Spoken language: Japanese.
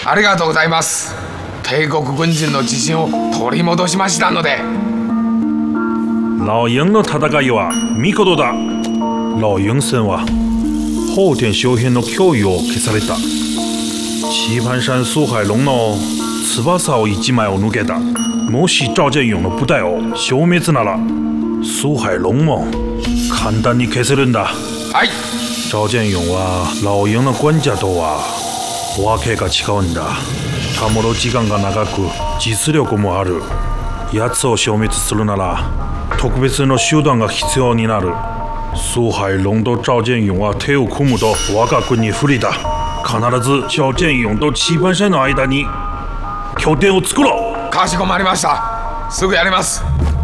ありがとうございます。帝国軍人の自信を取り戻しましたので。 老鹰の戦いは見事だ。老鹰戦は後天周辺の脅威を消された。棋盤山苏海龍の翼を1枚を抜けた。もし赵建勇の部隊を消滅なら、蘇海龍も簡単に消せるんだ。 はい。 赵建勇は老鷹の管家とはわけが違うんだ。たむろ時間が長く実力もある。奴を消滅するなら特別の手段が必要になる。蘇海龍と趙建勇は手を組むと我が軍に不利だ。必ず趙建勇と棋盤山の間に拠点を作ろう。 かしこまりました。すぐやります。